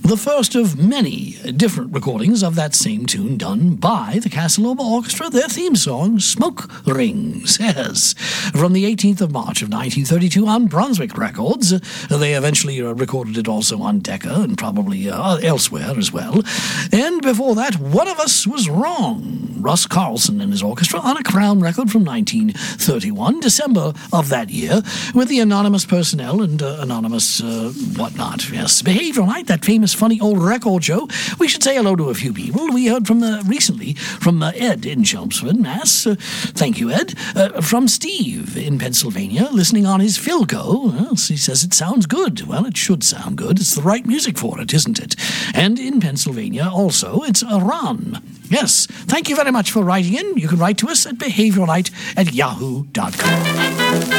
the first of many different recordings of that same tune done by the Casa Loma Orchestra, their theme song, Smoke Rings, yes, from the 18th of March of 1932 on Brunswick Records. They eventually recorded it also on Decca and probably elsewhere as well. And before that, One of Us Was Wrong, Russ Carlson and his orchestra on a Crown record from 1931, December of that year, with the Anonymous Personnel and Anonymous whatnot. Yes, Behavioral Night, that famous funny old record show. We should say hello to a few people. We heard from recently from Ed in Chelmsford, Mass. Thank you, Ed. From Steve in Pennsylvania, listening on his Philco. Well, he says it sounds good. Well, it should sound good. It's the right music for it, isn't it? And in Pennsylvania also, it's Ron. Yes, thank you very much for writing in. You can write to us at behavioralnight@yahoo.com.